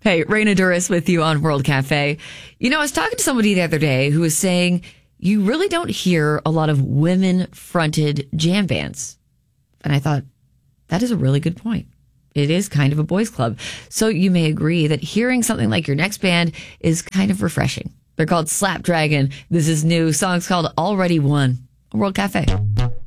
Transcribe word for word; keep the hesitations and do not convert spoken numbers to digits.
Hey, Raina Duras with you on World Cafe. You know, I was talking to somebody the other day who was saying you really don't hear a lot of women-fronted jam bands. And I thought, that is a really good point. It is kind of a boys' club. So you may agree that hearing something like your next band is kind of refreshing. They're called Slapdragon. This is new. Song's called Already Won. World Cafe.